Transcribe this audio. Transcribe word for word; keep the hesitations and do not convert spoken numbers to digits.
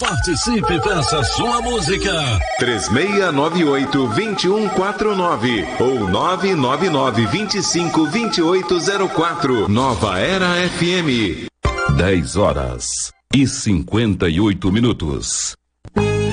Participe, peça sua música. três seis nove oito, dois um quatro nove ou nove nove nove, vinte e cinco, vinte e oito zero quatro. Nova Era F M. dez horas e cinquenta e oito minutos.